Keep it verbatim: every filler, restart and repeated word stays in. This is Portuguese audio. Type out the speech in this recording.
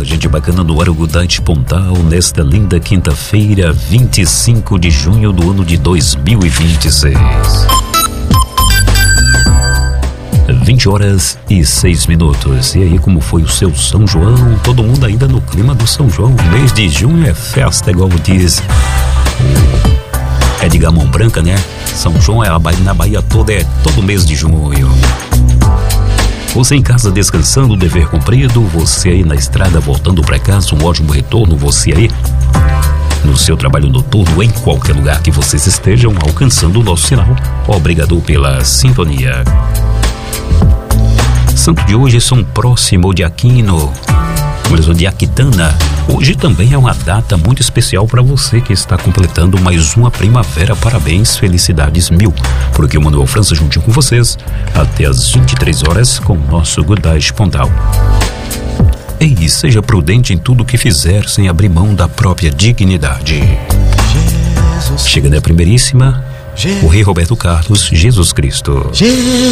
gente bacana no ar, o Goodnight Pontal, nesta linda quinta-feira, vinte e cinco de junho do ano de dois mil e vinte e seis. vinte horas e seis minutos. E aí, como foi o seu São João? Todo mundo ainda no clima do São João. Mês de junho é festa, igual diz o Edgar Mão Branca, né? São João é a Bahia, na Bahia toda, é todo mês de junho. Você em casa descansando, dever cumprido. Você aí na estrada voltando para casa, um ótimo retorno. Você aí no seu trabalho noturno, em qualquer lugar que vocês estejam alcançando o nosso sinal. Obrigado pela sintonia. Santo de hoje é São Próximo de Aquino, de Aquitana. Hoje também é uma data muito especial para você que está completando mais uma primavera. Parabéns, felicidades mil. Porque o Manuel França juntinho com vocês até as vinte e três horas com o nosso Goodnight Pontal. Ei, seja prudente em tudo que fizer, sem abrir mão da própria dignidade. Chega da primeiríssima, o Rei Roberto Carlos, Jesus Cristo.